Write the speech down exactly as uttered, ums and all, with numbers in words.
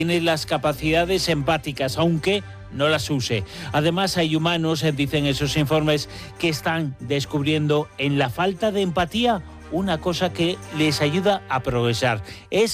tiene las capacidades empáticas, aunque no las use. Además, hay humanos, dicen esos informes, que están descubriendo en la falta de empatía una cosa que les ayuda a progresar. Es